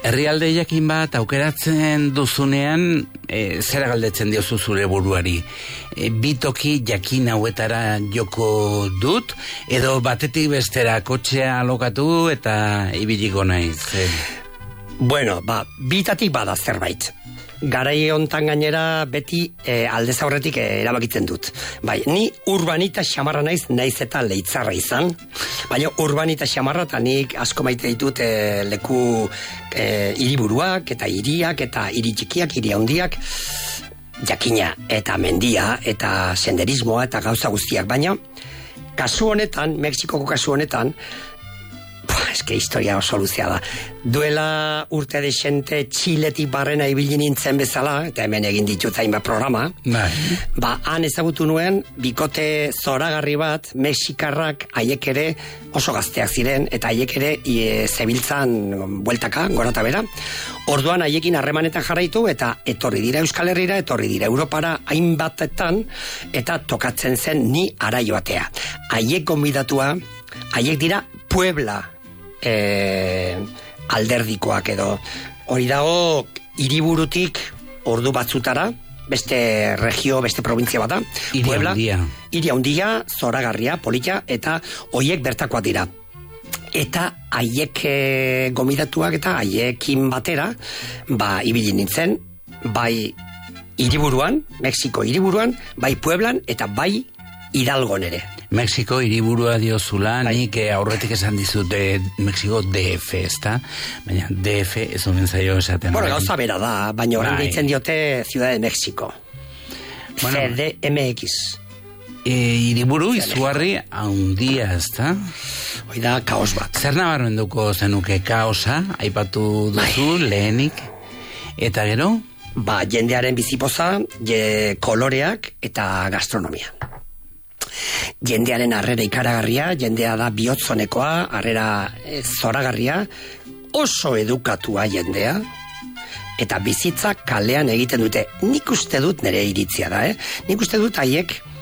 herrialde jakin bat aukeratzen duzunean, zera galdetzen diozu zure buruari? Bi toki jakin hauetara joko dut, edo batetik bestera kotxea alokatu eta ibiliko naiz? Bueno, bitatik bada zerbait. Garai hontan gainera beti aldez aurretik erabakitzen dut. Bai, ni urbanita xamarra naiz eta leitzarra izan. Baina urbanita xamarra eta nik asko maite ditut leku hiriburuak eta hiriak eta hiri txikiak, hiri handiak, jakina eta mendia eta senderismoa eta gauza guztiak. Baina kasu honetan, Mexikoko kasu honetan, eske historia oso luzea da. Duela urte desente Txiletik barrena ibili nintzen bezala, eta hemen egin ditut hainbat programa, han ezagutu nuen bikote zoragarri bat, mexikarrak, haiek ere oso gazteak ziren, eta haiek ere zebiltzan bueltaka, gora eta bera. Orduan haiekin harremanetan jarraitu, eta etorri dira Euskal Herrira, etorri dira Europara hainbatetan, eta tokatzen zen ni ara joatea. Haiek gonbidatua, haiek dira Puebla alderdikoak edo. Hori dago hiriburutik ordu batzutara, beste regio, beste provintzia bata. Puebla, hiri handia, zoragarria, polita, eta hoiek bertakoak dira. Eta haiek gomidatuak eta haiekin batera, ibili nintzen, bai hiriburuan, Mexiko hiriburuan, bai Pueblan, eta bai Hidalgon ere. Mexiko hiriburua diozula, nik aurretik esan dizute Mexiko DF, ezta? Baina DF ez omen zaio esaten. Bueno, gauza bera da, baina orain deitzen diote Ciudad de México. CDMX. Hiriburu izugarri handia, ezta? Hoi da, kaos bat. Zer nabarmenduko zenuke kaosa, aipatu duzu, lehenik, eta gero? Jendearen bizipoza, koloreak eta gastronomia. Jendearen harrera ikaragarria, jendea da bihotzonekoa, harrera zoragarria, oso edukatua jendea, eta bizitza kalean egiten dute. Nik uste dut nire iritzia da, Nik uste dut haiek